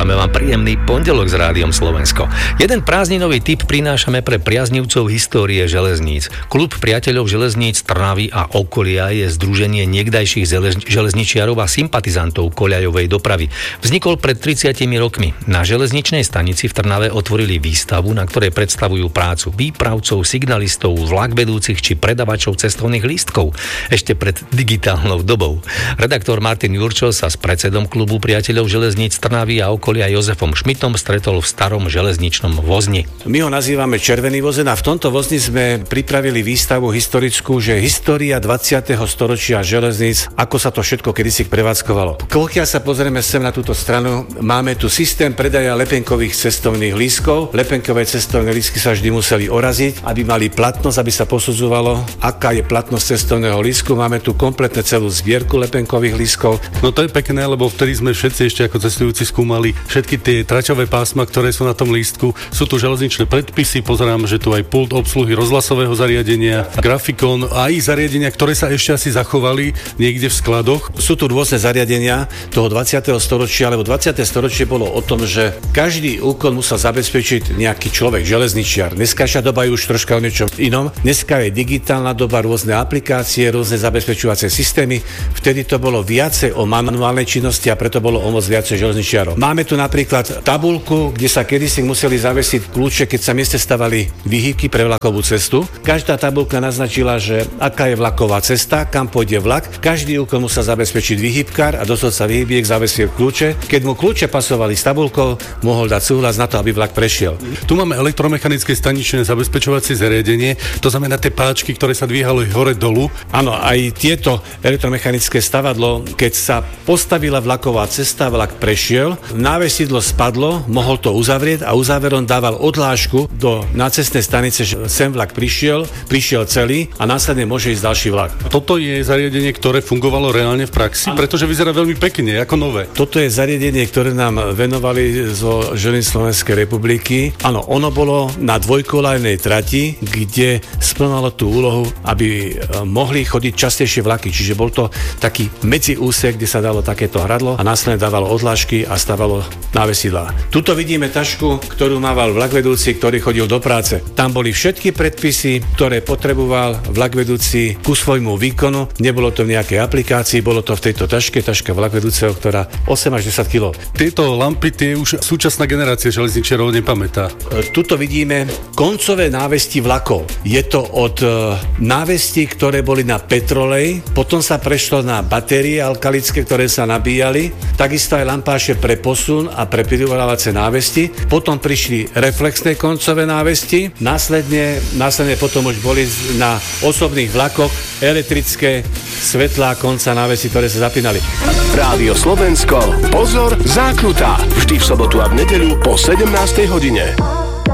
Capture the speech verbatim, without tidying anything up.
Želáme vám príjemný pondelok s Rádiom Slovensko. Jeden prázdninový tip prinášame pre priaznivcov histórie železníc. Klub priateľov železníc Trnavy a okolia je združenie niekdajších železničiarov a sympatizantov koľajovej dopravy. Vznikol pred tridsiatimi rokmi. Na železničnej stanici v Trnave otvorili výstavu, na ktorej predstavujú prácu výpravcov, signalistov, vlakvedúcich či predavačov cestovných lístkov. Ešte pred digitálnou dobou. Redaktor Martin Jurčo sa s predsedom klubu priateľov železníc Trnavy a okolia Jozefom Šmitom stretol v starom železničnom vozni. My ho nazývame Červený vozen a v tomto vozni sme pripravili výstavu historickú, že história dvadsiateho storočia železníc, ako sa to všetko kedysi prevádzkovalo. Pokiaľ sa pozrieme sem na túto stranu, máme tu systém predaja lepenkových cestovných lístkov. Lepenkové cestovné lístky sa vždy museli oraziť, aby mali platnosť, aby sa posudzovalo, aká je platnosť cestovného lístku. Máme tu kompletne celú zbierku lepenkových lístkov. No to je pekné, lebo vtedy sme všetci ešte ako cestujúci skúmali všetky tie traťové pásma, ktoré sú na tom lístku. Sú tu železničné predpisy, pozerám, že tu aj pult obsluhy rozhlasového zariadenia, grafikón a aj zariadenia, ktoré sa ešte asi zachovali niekde v skladoch. Sú tu rôzne zariadenia toho dvadsiateho storočia, lebo dvadsiate storočie bolo o tom, že každý úkon musel zabezpečiť nejaký človek, železničiar. Dneskajšia doba je už troška o niečom inom. Dneska je digitálna doba, rôzne aplikácie, rôzne zabezpečovacie systémy. Vtedy to bolo viacej o manuálnej činnosti a preto bolo o moc viacej železničiarov. Máme tu napríklad tabuľku, kde sa kedysi museli zavesiť kľúče, keď sa mieste stavali výhybky pre vlakovú cestu. Každá tabuľka naznačila, že aká je vlaková cesta, kam pôjde vlak. Každý úkon musel zabezpečiť výhybkár a dosledca výhybiek zavesil kľúče. Keď mu kľúče pasovali s tabuľkou, mohol dať súhlas na to, aby vlak prešiel. Tu máme elektromechanické staničné zabezpečovacie zariadenie, to znamená tie páčky, ktoré sa dvíhali hore dolu. Áno, aj tieto elektromechanické stavadlo, keď sa postavila vlaková cesta, vlak prešiel, návesidlo spadlo, mohol to uzavrieť a uzáverom dával odhlášku do nácestnej stanice, že sem vlak prišiel, prišiel celý a následne môže ísť ďalší vlak. Toto je zariadenie, ktoré fungovalo reálne v praxi, pretože vyzerá veľmi pekne, ako nové. Toto je zariadenie, ktoré nám venovali zo Železníc Slovenskej republiky. Áno, ono bolo na dvojkolajnej trati, kde splnalo tú úlohu, aby mohli chodiť častejšie vlaky, čiže bol to taký medziúsek, kde sa dalo takéto hradlo a následne dávalo odhlášky a stávalo návesidlá. Tuto vidíme tašku, ktorú mával vlakvedúci, ktorý chodil do práce. Tam boli všetky predpisy, ktoré potreboval vlakvedúci ku svojmu výkonu. Nebolo to v nejakej aplikácii, bolo to v tejto taške, taška vlakvedúceho, ktorá osem až desať kilogramov. Tieto lampy, tie už súčasná generácia železničiarov nepamätá. Tuto vidíme koncové návesti vlakov. Je to od návesti, ktoré boli na petrolej, potom sa prešlo na batérie alkalické, ktoré sa nabíjali, takisto aj lampáše pre posun a pre privolávacie návesti. Potom prišli reflexné koncové návesti, následne, následne potom už boli na osobných vlakoch elektrické svetlá konca návesti, ktoré sa zapínali. Rádio Slovensko, pozor, zákruta. Vždy v sobotu a v nedeľu po sedemnástej hodine.